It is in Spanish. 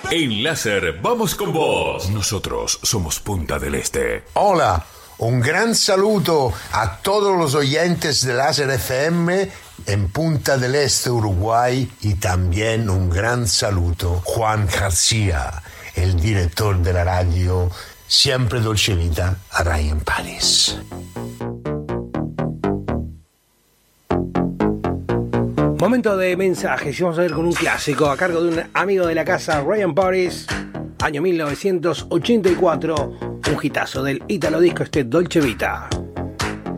En Láser, vamos con vos. Nosotros somos Punta del Este. Hola, un gran saludo a todos los oyentes de Láser FM en Punta del Este, Uruguay, y también un gran saludo Juan García, el director de la radio Siempre Dolce Vita a Ryan Paris. Momento de mensajes y vamos a ver con un clásico a cargo de un amigo de la casa, Ryan Paris, año 1984, un hitazo del Italo Disco, Dolce Vita.